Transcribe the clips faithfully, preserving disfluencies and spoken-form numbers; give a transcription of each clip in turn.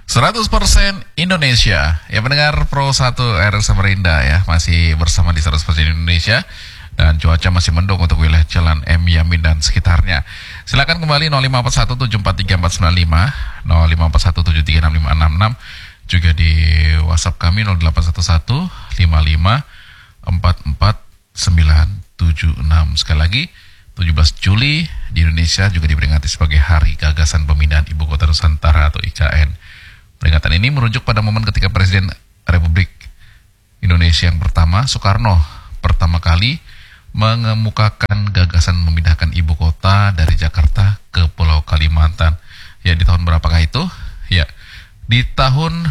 seratus persen Indonesia. Ya pendengar Pro satu R Samarinda ya, masih bersama di seratus persen Indonesia. Dan cuaca masih mendung untuk wilayah Jalan M Yamin dan sekitarnya. Silakan kembali nol lima empat satu tujuh empat tiga empat sembilan lima, nol lima empat satu tujuh tiga enam lima enam enam. Juga di WhatsApp kami nol delapan satu satu lima lima empat empat sembilan tujuh enam. Sekali lagi, tujuh belas Juli di Indonesia juga diperingati sebagai Hari Gagasan Pemindahan Ibu Kota Nusantara atau I K N. Peringatan ini merujuk pada momen ketika Presiden Republik Indonesia yang pertama, Soekarno, pertama kali mengemukakan gagasan memindahkan ibu kota dari Jakarta ke Pulau Kalimantan. Ya, di tahun berapakah itu? Ya, di tahun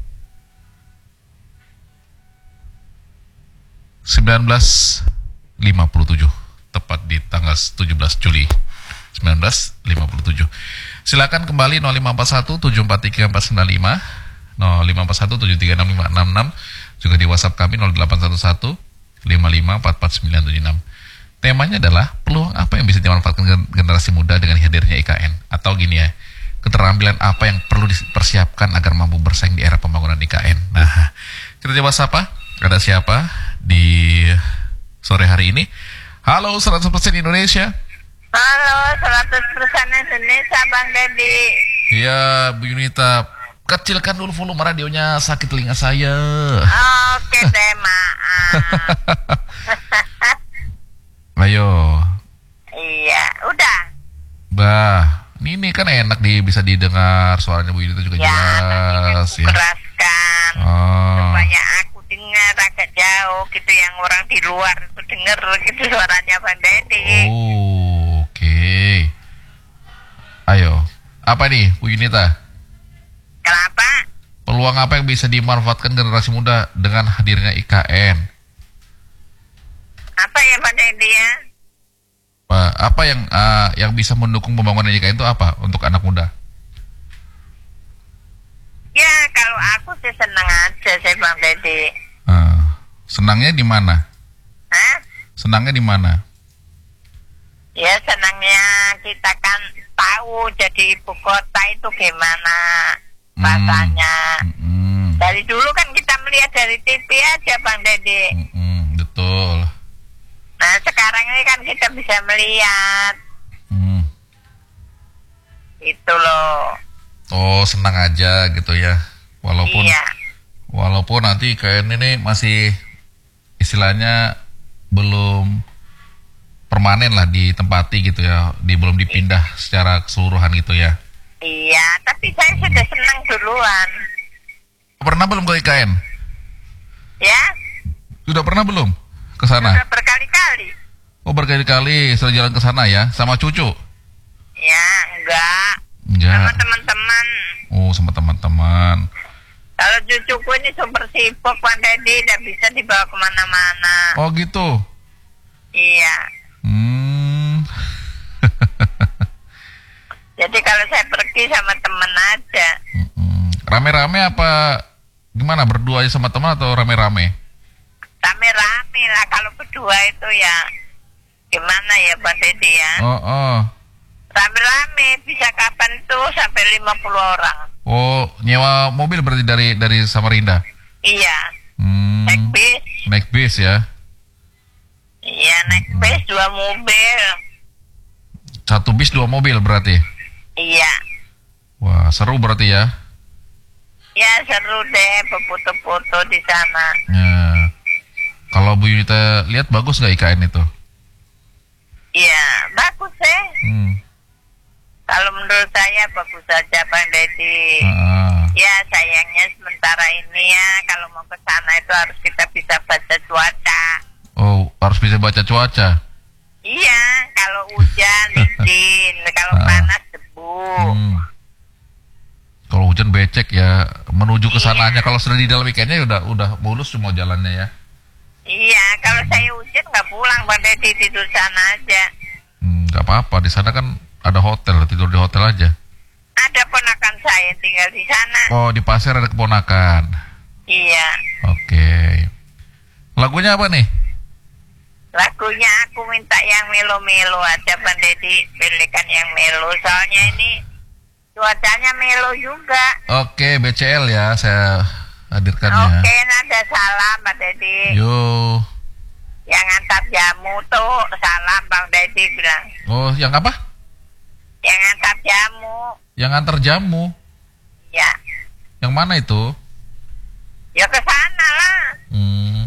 sembilan belas lima puluh tujuh, tepat di tanggal tujuh belas Juli sembilan belas lima puluh tujuh. Silakan kembali nol lima empat satu tujuh empat tiga empat sembilan lima, nol lima empat satu tujuh tiga enam lima enam enam, juga di WhatsApp kami nol delapan satu satu lima lima empat empat sembilan tujuh enam. Temanya adalah peluang apa yang bisa dimanfaatkan generasi muda dengan hadirnya I K N, atau gini ya, keterampilan apa yang perlu dipersiapkan agar mampu bersaing di era pembangunan I K N. Nah, kita coba sapa, ada siapa di sore hari ini? Halo seratus persen Indonesia. Halo, seratus persen Indonesia, Bang Dedi. Iya, Bu Yunita, kecilkan dulu volume radionya, sakit telinga saya. Oke deh, maaf. Ayo. Iya, udah. Bah, ini kan enak di bisa didengar suaranya Bu Yunita juga ya, jelas ya. Ya. Keraskan Oh. supaya aku dengar agak jauh gitu, yang orang di luar itu dengar gitu suaranya Bang Dedi. Oh, oke. Okay. Ayo, apa nih Bu Yunita? Kenapa? Peluang apa yang bisa dimanfaatkan generasi muda dengan hadirnya I K N? Apa ya Bang Dedi ya? Apa, apa yang uh, yang bisa mendukung pembangunan I K N itu apa untuk anak muda? Ya, kalau aku sih senang aja sih Bang Dedi. Uh, senangnya di mana? Hah? Senangnya di mana? Ya, senangnya kita kan tahu jadi ibu kota itu gimana rasanya. Hmm. Hmm. Dari dulu kan kita melihat dari T V aja Bang Dedi. Hmm, betul. Nah, sekarang ini kan kita bisa melihat. Hmm. Itu loh. Oh, senang aja gitu ya. Walaupun Iya. walaupun nanti I K N ini masih istilahnya belum permanen lah ditempati gitu ya, di belum dipindah secara keseluruhan gitu ya. Iya, tapi saya sudah senang duluan. Pernah belum ke I K N? Ya? Sudah pernah belum ke sana? Sudah berkali-kali. Oh, berkali-kali sudah jalan ke sana ya, sama cucu? Ya, enggak. Enggak. Sama teman-teman. Oh, sama teman-teman. Kalau cucuku ini super sibuk Bang Dedi, tidak bisa dibawa kemana-mana. Oh gitu. Iya. Hmm. Jadi kalau saya pergi sama teman aja. Mm-mm. Rame-rame apa gimana, berdua aja sama teman atau rame-rame? Rame-rame lah, kalau berdua itu ya gimana ya Bang Dedi ya. Oh, oh. Rame-rame bisa kapan tuh sampai lima puluh orang. Oh, nyewa mobil berarti dari dari Samarinda? Iya. Hmm. Naik bis. Naik bis ya? Iya, naik Hmm. bis dua mobil. Satu bis dua mobil berarti? Iya. Wah, seru berarti ya? Ya, seru deh foto-foto di sana. Ya. Kalau Bu Yunita lihat bagus nggak I K N itu? Iya, bagus deh. Hmm. Kalau menurut saya bagus saja Bang Dedi. Ah. Ya, sayangnya sementara ini ya kalau mau ke sana itu harus kita bisa baca cuaca. Oh, harus bisa baca cuaca? Iya, kalau hujan licin, kalau Ah. panas debu. Hmm. Kalau hujan becek ya, menuju ke sananya. Iya. Kalau sudah di dalam I K N-nya udah udah mulus semua jalannya ya. Iya, kalau saya hujan nggak pulang Bang Dedi, tidur sana aja. Hmm, nggak apa-apa, di sana kan ada hotel, tidur di hotel aja. Ada ponakan saya tinggal di sana. Oh, di Pasir ada keponakan. Iya. Oke. Lagunya apa nih? Lagunya aku minta yang melo-melo aja Bang Dedi, pilihkan yang melo. Soalnya ini cuacanya melo juga. Oke, B C L ya, saya hadirkan ya. Oke, nada salam Pak Dedi. Yo. Yang ngantar jamu tuh salam Bang Dedi bilang. Oh, yang apa? Yang ngantar jamu. Yang antar jamu. Ya. Yang mana itu? Ya ke sana lah. Hmm.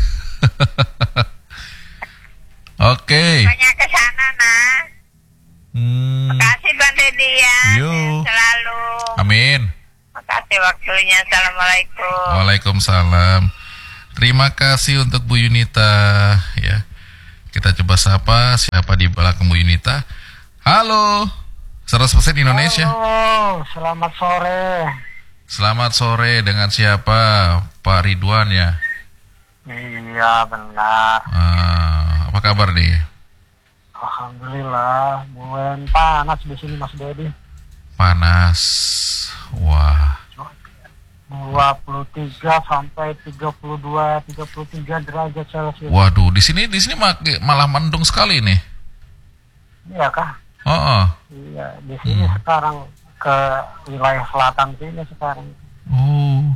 Oke. Pokoknya ke sana nah. Hmm. Makasih Bang Dedi ya. Yo. Selalu. Amin. Makasih waktunya. Assalamualaikum. Waalaikumsalam. Terima kasih untuk Bu Yunita ya. Kita coba sapa siapa di belakang Bu Yunita. Halo. seratus persen Indonesia. Halo, selamat sore. Selamat sore, dengan siapa? Pak Ridwan ya. Iya benar. Ah, apa kabar nih? Alhamdulillah, buen panas di sini Mas Dedi. Panas. Wah. dua puluh tiga sampai tiga puluh dua, tiga puluh tiga derajat Celcius. Waduh, di sini di sini mak- malah mendung sekali nih. Iya kah? Oh, oh. Iya, di sini Hmm. sekarang ke wilayah selatan sini sekarang. Oh.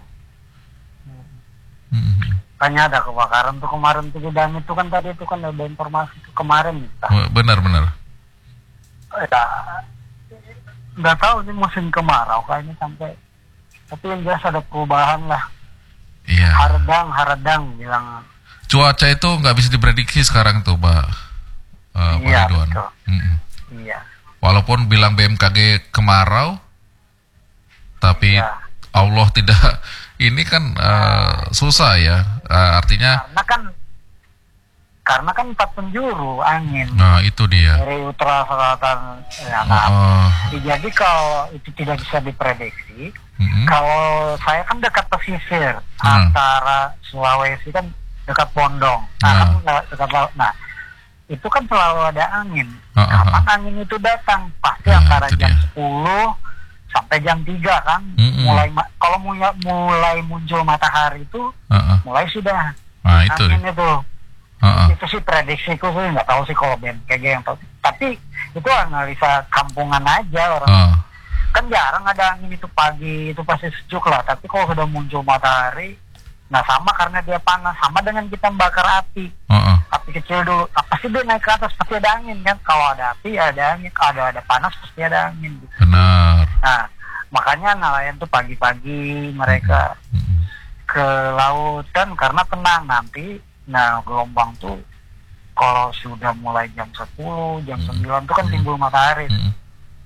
Hmm. Tanya ada kebakaran tuh kemarin tuh di Dam itu kan tadi itu kan ada informasi tuh kemarin gitu. Oh, benar benar. Ya, nggak tahu nih musim kemarau kayaknya sampai. Tapi yang jelas ada perubahan lah. Iya. Haredang, haredang bilang. Cuaca itu nggak bisa diprediksi sekarang tuh, Pak. Uh, Pak Iya, Ridwan. betul. Mm-mm. Iya. Walaupun bilang B M K G kemarau, tapi Iya. Allah tidak. Ini kan uh, susah ya. Uh, artinya, Karena kan karena kan empat penjuru angin nah itu dia. dari utara selatan. Ya, Oh, nah, oh. jadi kalau itu tidak bisa diprediksi, Mm-mm. kalau saya kan dekat pesisir Hmm. antara Sulawesi kan dekat Pondong. Nah, Nah. kan lewat dekat laut. Nah, itu kan selalu ada angin. Oh, oh, oh. Kapan angin itu datang? Pasti Nah, antara itu jam dia. sepuluh sampai jam tiga kan. Mm-mm. Mulai ma- kalau mulai, mulai muncul matahari itu Uh, uh. mulai sudah Nah itu. angin itu. Uh, uh. Itu sih prediksiku sih, nggak tahu sih kalau B M K G yang tahu. Tapi itu analisa kampungan aja orang. Uh. Kan jarang ada angin itu pagi itu pasti sejuk lah. Tapi kalau sudah muncul matahari, nah sama karena dia panas, sama dengan kita membakar api. Uh, uh. Api kecil dulu, ah, pasti dia naik ke atas pasti ada angin kan. Kalau ada api ada angin, kalau ada panas pasti ada angin. Gitu. Benar. Nah makanya nelayan tuh pagi-pagi mereka Mm-mm. ke lautan karena tenang nanti. Nah gelombang tuh kalau sudah mulai jam sepuluh, jam Hmm. sembilan tuh kan timbul matahari. Mm-mm.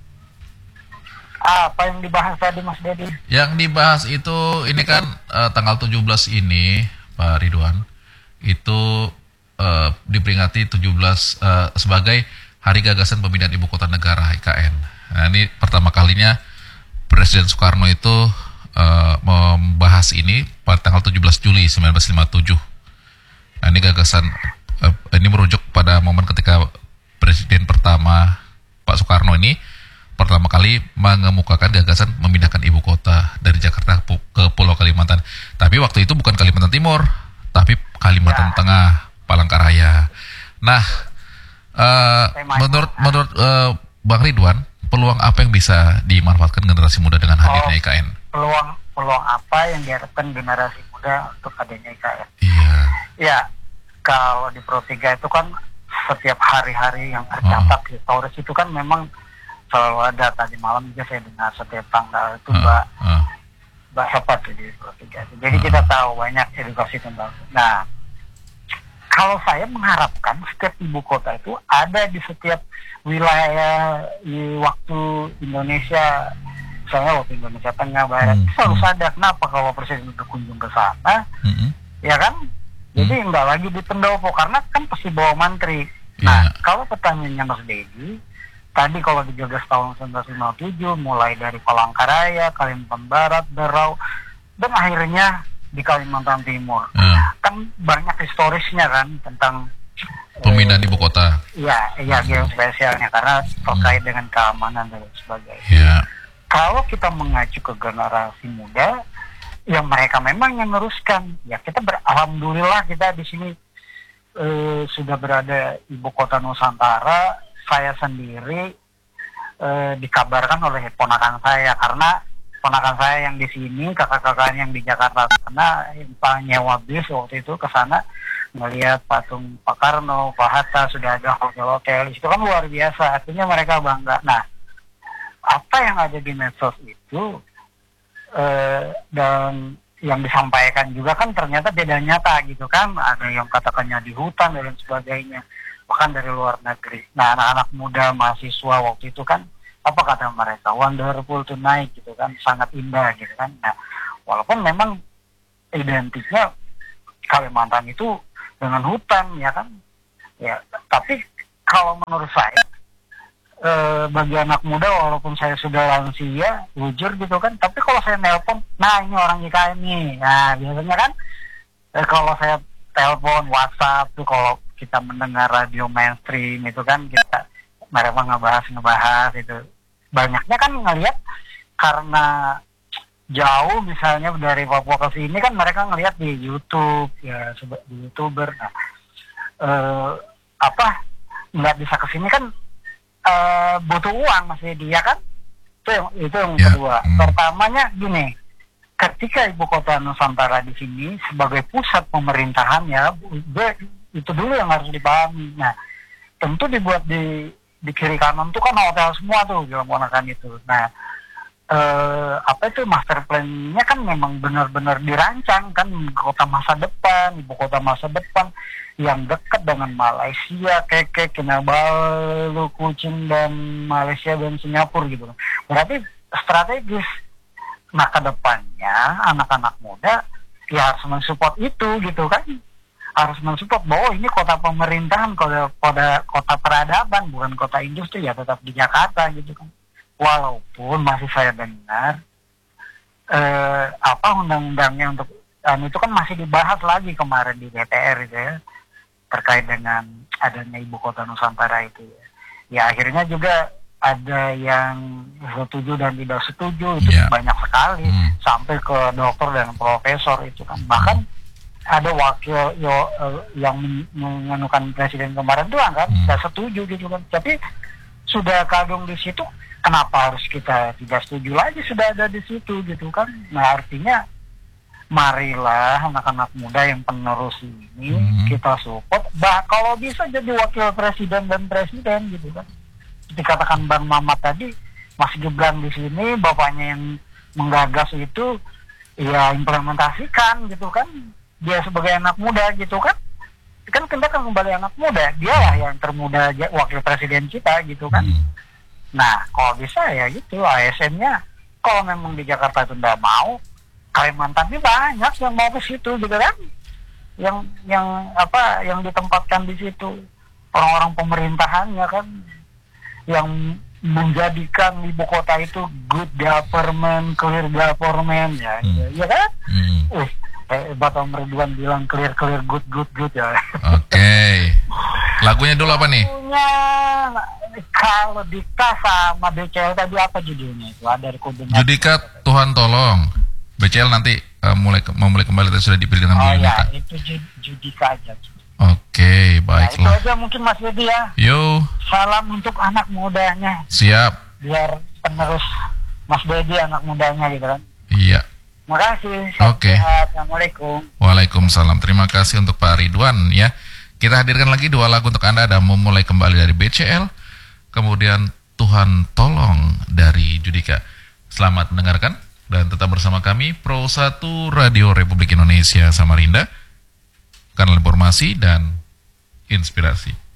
Apa yang dibahas tadi Mas Dedi? Yang dibahas itu ini kan eh, tanggal tujuh belas ini Pak Ridwan itu eh, diperingati tujuh belas eh, sebagai Hari Gagasan Pemindahan Ibu Kota Negara I K N. Nah, ini pertama kalinya Presiden Soekarno itu eh, membahas ini pada tanggal tujuh belas Juli seribu sembilan ratus lima puluh tujuh. Nah, ini gagasan eh, ini merujuk pada momen ketika Presiden pertama Pak Soekarno ini pertama kali mengemukakan gagasan memindahkan ibu kota dari Jakarta pu- ke Pulau Kalimantan. Tapi waktu itu bukan Kalimantan Timur, tapi Kalimantan Ya. Tengah, Palangkaraya. Nah, eh, Temanya. menurut menurut eh, Bang Ridwan, peluang apa yang bisa dimanfaatkan generasi muda dengan hadirnya Oh. I K N? Peluang peluang apa yang diharapkan generasi muda untuk adanya I K N? Iya. Ya, kalau di Pro tiga itu kan setiap hari-hari yang tercatat historis itu kan memang selalu ada. Tadi malam juga saya dengar setiap tanggal itu Ah, Mbak ah. Mbak hebat tuh di Pro tiga. Jadi kita tahu banyak edukasi tentang. Nah, kalau saya mengharapkan setiap ibu kota itu ada di setiap wilayah di waktu Indonesia. Misalnya waktu Indonesia Tengah, Barat, Hmm, selalu hmm. sadar kenapa kalau presiden berkunjung ke sana, Mm-mm. ya kan? Jadi Hmm. enggak lagi di pendopo karena kan pasti bawa mantri. Nah, Iya. kalau pertanyaannya Mas Dedi, tadi kalau digagas tahun seribu sembilan ratus lima puluh tujuh mulai dari Palangkaraya, Kalimantan Barat, Berau, dan akhirnya di Kalimantan Timur. Ah, Kan banyak historisnya kan tentang pemindahan ibu kota. Iya, iya geospasialnya karena terkait dengan keamanan dan sebagainya. Ya. Kalau kita mengacu ke generasi muda, ya mereka memang yang meneruskan. Ya kita beralhamdulillah kita di sini eh, sudah berada ibu kota Nusantara. Saya sendiri eh, dikabarkan oleh ponakan saya, karena ponakan saya yang di sini, kakak-kakaknya yang di Jakarta sana, Pak nyewa bis waktu itu ke sana melihat patung Pak Karno, Pak Hatta, sudah ada hotel-hotel, itu kan luar biasa, artinya mereka bangga. Nah, apa yang ada di medsos itu eh, dan yang disampaikan juga kan ternyata beda nyata gitu kan, ada yang katakannya di hutan dan lain sebagainya, bahkan dari luar negeri. Nah, anak-anak muda mahasiswa waktu itu kan, apa kata mereka, wonderful tonight gitu kan, sangat indah gitu kan. Nah, walaupun memang identiknya Kalimantan itu dengan hutan ya kan, ya, tapi kalau menurut saya eh, bagi anak muda, walaupun saya sudah lansia, jujur gitu kan, tapi kalau saya nelpon, nah ini orang I K M nih, nah biasanya kan eh, kalau saya telepon, WhatsApp tuh, kalau kita mendengar radio mainstream itu kan, kita mereka ngebahas ngebahas itu, banyaknya kan ngelihat karena jauh misalnya dari Papua ke sini kan, mereka ngelihat di YouTube ya, di YouTuber. Nah, eh, apa nggak bisa ke sini kan eh, butuh uang masih dia kan, itu yang itu yang Ya, kedua. hmm. Pertamanya gini, ketika ibu kota Nusantara di sini sebagai pusat pemerintahan ya, itu dulu yang harus dipahami. Nah, tentu dibuat di di kiri kanan tuh kan hotel semua tuh, bilang ponakan itu. Nah, eh, apa itu master plan-nya kan memang benar-benar dirancang kan, kota masa depan, ibu kota masa depan yang dekat dengan Malaysia, Keke, Kinabalu, Kuching, dan Malaysia dan Singapura gitu. Berarti strategis. Nah, ke depannya anak-anak muda ya harus mensupport itu gitu kan, harus mensupport bahwa ini kota pemerintahan, kota, kota kota peradaban, bukan kota industri, ya tetap di Jakarta gitu kan. Walaupun masih saya dengar eh, apa undang-undangnya untuk dan itu kan masih dibahas lagi kemarin di D P R gitu ya, terkait dengan adanya ibu kota Nusantara itu ya. Ya akhirnya juga ada yang setuju dan tidak setuju, itu Yeah. banyak sekali, Hmm. sampai ke dokter dan profesor itu kan. Bahkan ada wakil yo, eh, yang menganukan presiden kemarin tuh kan Hmm. tidak setuju gitu kan. Tapi sudah kadung di situ, kenapa harus kita tidak setuju lagi, sudah ada di situ gitu kan. Nah, artinya marilah anak-anak muda yang penerus ini Hmm. kita support. Bah kalau bisa jadi wakil presiden dan presiden gitu kan. Dikatakan Bang Mamat tadi, Mas Gibran di sini, bapaknya yang menggagas itu, ya implementasikan gitu kan. Dia sebagai anak muda gitu kan, kan kita kan kembali anak muda, dia lah yang termuda aja, wakil presiden kita gitu kan. Hmm. Nah, kalau bisa ya gitu, A S N-nya kalau memang di Jakarta itu nggak mau, Kalimantan ini banyak yang mau ke situ gitu kan, yang yang apa yang ditempatkan di situ orang-orang pemerintahannya kan, yang menjadikan ibu kota itu good government, clear government ya, Hmm. ya kan? Hmm. Wih, eh, Bapak Ridwan bilang clear clear good good good ya. Oke. Lagunya dulu apa nih? Lagunya kalau Dika sama B C L tadi apa judulnya itu? Ada rekodenya. Judika Tuhan Tolong. B C L nanti uh, mulai mau mulai kembali tadi sudah dipilih dengan Oh Bu ya, Yunita. itu Ju- Judika aja. Oke, Nah, itu baiklah. aja mungkin Mas Yudi ya. Yo, Salam untuk anak mudanya, siap. biar penerus Mas Dedi anak mudanya gitu kan. Iya. Makasih. Oke. Assalamualaikum. Waalaikumsalam. Terima kasih untuk Pak Ridwan ya. Kita hadirkan lagi dua lagu untuk Anda, dan memulai kembali dari B C L, kemudian Tuhan Tolong dari Judika. Selamat mendengarkan dan tetap bersama kami Pro satu Radio Republik Indonesia Samarinda, kanal informasi dan inspirasi.